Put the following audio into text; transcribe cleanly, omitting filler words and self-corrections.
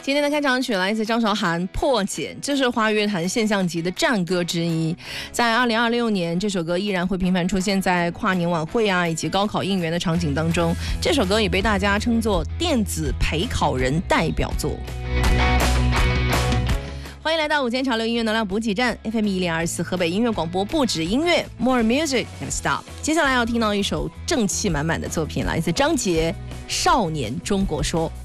今天的开场曲来自张韶涵《破茧》，这是华语乐坛现象级的战歌之一。在2026年，这首歌依然会频繁出现在跨年晚会啊以及高考应援的场景当中。这首歌也被大家称作电子陪考人代表作。欢迎来到午间潮流音乐能量补给站 FM1024河北音乐广播，不止音乐 More Music Never Stop。接下来要听到一首正气满满的作品，来自张杰《少年中国说》。